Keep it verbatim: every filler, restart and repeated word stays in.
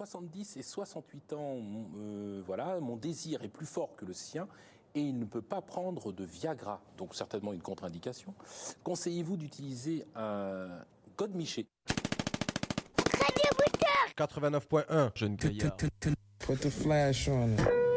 soixante-dix et soixante-huit ans, euh, voilà, mon désir est plus fort que le sien et il ne peut pas prendre de Viagra, donc certainement une contre-indication. Conseillez-vous d'utiliser un godemiché? quatre-vingt-neuf point un, jeune gaillard. Put the flash on it.